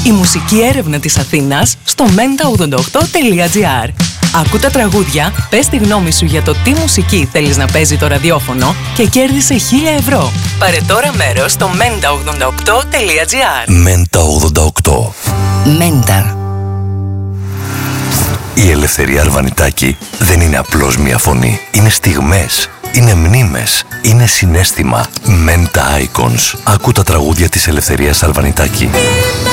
Η μουσική έρευνα της Αθήνας στο menta88.gr. Ακού τα τραγούδια, πες τη γνώμη σου για το τι μουσική θέλεις να παίζει το ραδιόφωνο και κέρδισε 1.000 ευρώ. Πάρε τώρα μέρος στο menta88.gr. Μέντα 88. Μέντα. Η Ελευθερία Αρβανιτάκη δεν είναι απλώς μια φωνή. Είναι στιγμές, είναι μνήμες, είναι συναίσθημα. Μέντα Icons. Ακού τα τραγούδια της Ελευθερίας Αρβανιτάκη.